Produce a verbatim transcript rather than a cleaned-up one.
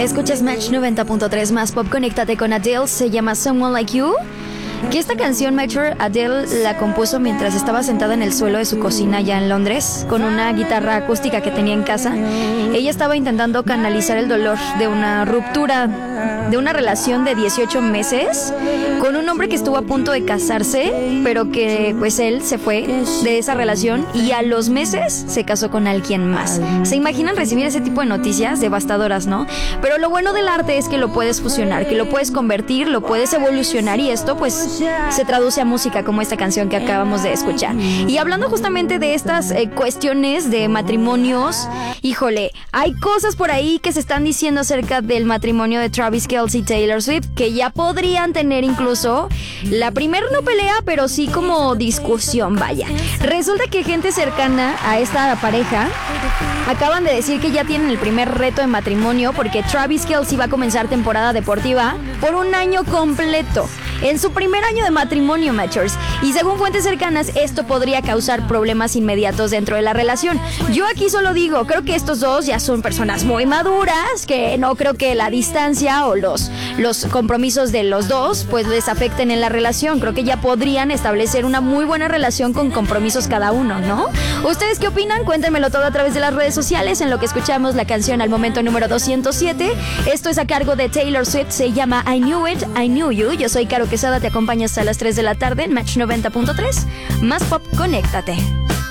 Escuchas Match noventa punto tres más pop. Conéctate con Adele, se llama Someone Like You. Que esta canción, Matcher, Adele la compuso mientras estaba sentada en el suelo de su cocina allá en Londres, con una guitarra acústica que tenía en casa. Ella estaba intentando canalizar el dolor de una ruptura, de una relación de dieciocho meses, con un hombre que estuvo a punto de casarse, pero que pues él se fue de esa relación y a los meses se casó con alguien más. ¿Se imaginan recibir ese tipo de noticias devastadoras, no? Pero lo bueno del arte es que lo puedes fusionar, que lo puedes convertir, lo puedes evolucionar, y esto pues se traduce a música como esta canción que acabamos de escuchar. Y hablando justamente de estas eh, cuestiones de matrimonios, híjole, hay cosas por ahí que se están diciendo acerca del matrimonio de Travis Kelce y Taylor Swift, que ya podrían tener incluso la primer no pelea, pero sí como discusión, vaya. Resulta que gente cercana a esta pareja acaban de decir que ya tienen el primer reto de matrimonio, porque Travis Kelce va a comenzar temporada deportiva por un año completo, en su primer año de matrimonio, Matchers. Y según fuentes cercanas, esto podría causar problemas inmediatos dentro de la relación. Yo aquí solo digo, creo que estos dos ya son personas muy maduras, que no creo que la distancia o los, los compromisos de los dos pues les afecten en la relación. Creo que ya podrían establecer una muy buena relación con compromisos cada uno, ¿no? ¿Ustedes qué opinan? Cuéntenmelo todo a través de las redes sociales, en lo que escuchamos la canción al momento número doscientos siete. Esto es a cargo de Taylor Swift, se llama I Knew It, I Knew You. Yo soy Caro Quesada, te acompaño hasta las tres de la tarde en Match noventa punto tres. Más pop, conéctate.